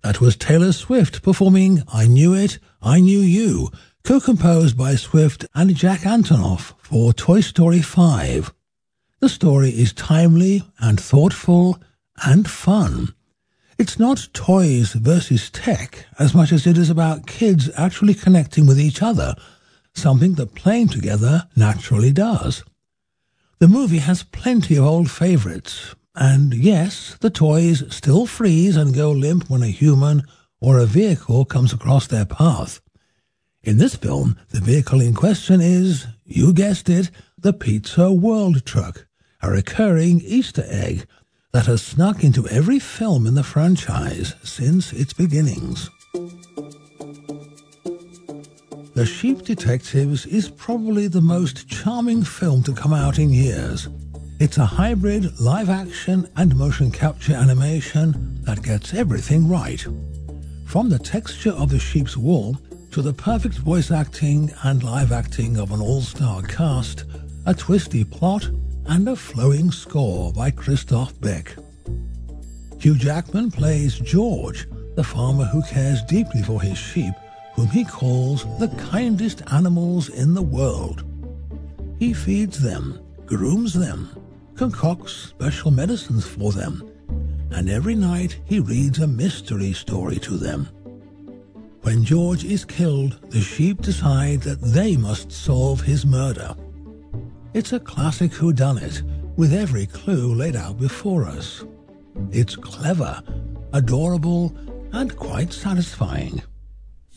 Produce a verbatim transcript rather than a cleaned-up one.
That was Taylor Swift performing I Knew It, I Knew You, co-composed by Swift and Jack Antonoff for Toy Story five. The story is timely and thoughtful and fun. It's not toys versus tech as much as it is about kids actually connecting with each other, something that playing together naturally does. The movie has plenty of old favorites, and yes, the toys still freeze and go limp when a human or a vehicle comes across their path. In this film, the vehicle in question is, you guessed it, the Pizza World Truck, a recurring Easter egg that has snuck into every film in the franchise since its beginnings. The Sheep Detectives is probably the most charming film to come out in years. It's a hybrid live-action and motion capture animation that gets everything right. From the texture of the sheep's wool to the perfect voice acting and live acting of an all-star cast, a twisty plot, and a flowing score by Christoph Beck. Hugh Jackman plays George, the farmer who cares deeply for his sheep, whom he calls the kindest animals in the world. He feeds them, grooms them, concocts special medicines for them, and every night he reads a mystery story to them. When George is killed, the sheep decide that they must solve his murder. It's a classic whodunit, with every clue laid out before us. It's clever, adorable, and quite satisfying.